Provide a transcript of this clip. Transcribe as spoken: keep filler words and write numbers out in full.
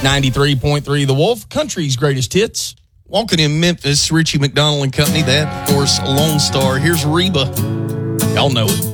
ninety-three point three The Wolf, country's greatest hits. Walking in Memphis, Richie McDonald and Company. That, of course, Lone Star. Here's Reba. Y'all know it.